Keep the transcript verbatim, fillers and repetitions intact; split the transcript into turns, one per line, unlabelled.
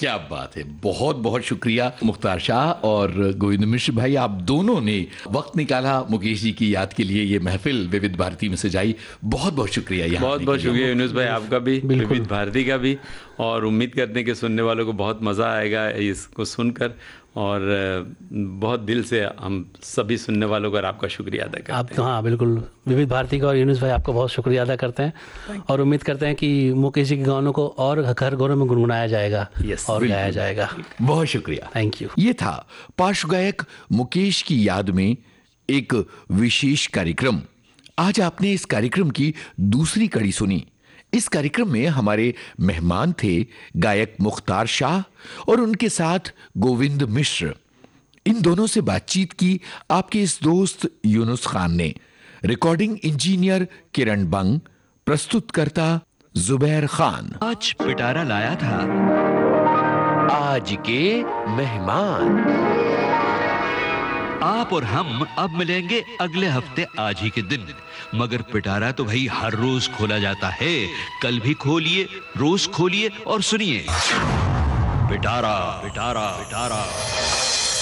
क्या बात है, बहुत बहुत शुक्रिया मुख्तार शाह और गोविंद मिश्र भाई, आप दोनों ने वक्त निकाला मुकेश जी की याद के लिए। ये महफिल विविध भारती में सजाई, बहुत बहुत शुक्रिया। यहाँ
बहुत बहुत शुक्रिया यूनुस भाई, आपका भी, विविध भारती का भी, और उम्मीद करते हैं कि सुनने वालों को बहुत मज़ा आएगा इसको सुनकर, और बहुत दिल से हम सभी सुनने वालों का और आपका शुक्रिया अदा करते
आप
हैं।
तो हाँ बिल्कुल, विविध भारती का और यूनुस भाई आपका बहुत शुक्रिया अदा करते हैं, और उम्मीद करते हैं कि मुकेश जी के गानों को और घर घरों में गुनगुनाया जाएगा
yes,
और गाया जाएगा।
बहुत शुक्रिया,
थैंक यू।
ये था पार्श्व गायक मुकेश की याद में एक विशेष कार्यक्रम। आज आपने इस कार्यक्रम की दूसरी कड़ी सुनी। इस कार्यक्रम में हमारे मेहमान थे गायक मुख्तार शाह और उनके साथ गोविंद मिश्र। इन दोनों से बातचीत की आपके इस दोस्त यूनुस खान ने। रिकॉर्डिंग इंजीनियर किरण बंग, प्रस्तुतकर्ता जुबैर खान।
आज पिटारा लाया था
आज के मेहमान।
आप और हम अब मिलेंगे अगले हफ्ते आज ही के दिन, मगर पिटारा तो भाई हर रोज खोला जाता है। कल भी खोलिए, रोज खोलिए और सुनिए पिटारा पिटारा पिटारा।